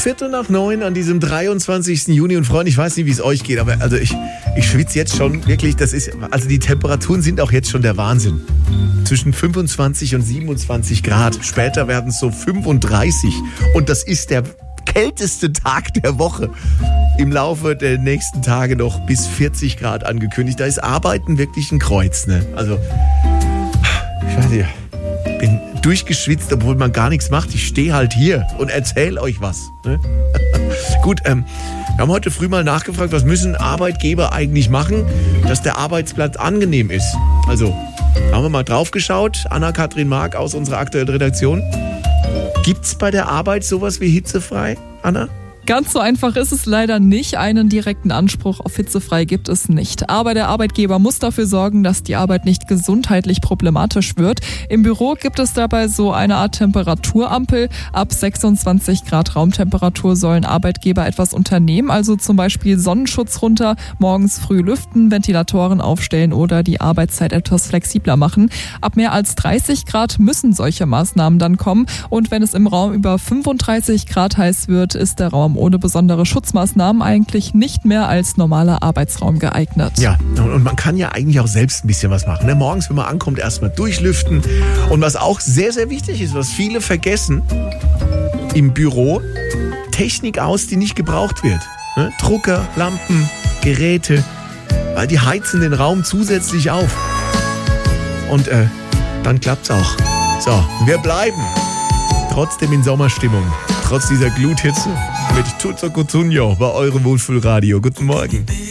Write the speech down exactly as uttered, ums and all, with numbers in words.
Viertel nach neun an diesem dreiundzwanzigsten Juni und Freunde, ich weiß nicht, wie es euch geht, aber also ich, ich schwitze jetzt schon wirklich, das ist, also die Temperaturen sind auch jetzt schon der Wahnsinn. Zwischen fünfundzwanzig und siebenundzwanzig Grad, später werden es so fünfunddreißig und das ist der kälteste Tag der Woche. Im Laufe der nächsten Tage noch bis vierzig Grad angekündigt. Da ist Arbeiten wirklich ein Kreuz, ne? Also, ich weiß nicht, ich bin durchgeschwitzt, obwohl man gar nichts macht. Ich stehe halt hier und erzähle euch was. Ne? Gut, ähm, wir haben heute früh mal nachgefragt, was müssen Arbeitgeber eigentlich machen, dass der Arbeitsplatz angenehm ist. Also, haben wir mal drauf geschaut. Anna-Kathrin Mark aus unserer aktuellen Redaktion. Gibt's bei der Arbeit sowas wie hitzefrei, Anna? Ganz so einfach ist es leider nicht. Einen direkten Anspruch auf hitzefrei gibt es nicht. Aber der Arbeitgeber muss dafür sorgen, dass die Arbeit nicht gesundheitlich problematisch wird. Im Büro gibt es dabei so eine Art Temperaturampel. Ab sechsundzwanzig Grad Raumtemperatur sollen Arbeitgeber etwas unternehmen, also zum Beispiel Sonnenschutz runter, morgens früh lüften, Ventilatoren aufstellen oder die Arbeitszeit etwas flexibler machen. Ab mehr als dreißig Grad müssen solche Maßnahmen dann kommen. Und wenn es im Raum über fünfunddreißig Grad heiß wird, ist der Raum ohne besondere Schutzmaßnahmen eigentlich nicht mehr als normaler Arbeitsraum geeignet. Ja, und man kann ja eigentlich auch selbst ein bisschen was machen. Ne? Morgens, wenn man ankommt, erstmal durchlüften. Und was auch sehr, sehr wichtig ist, was viele vergessen, im Büro Technik aus, die nicht gebraucht wird. Ne? Drucker, Lampen, Geräte, weil die heizen den Raum zusätzlich auf. Und äh, dann klappt's auch. So, wir bleiben trotzdem in Sommerstimmung. Trotz dieser Gluthitze mit Tutto Cotugno bei eurem Wohlfühlradio. Guten Morgen.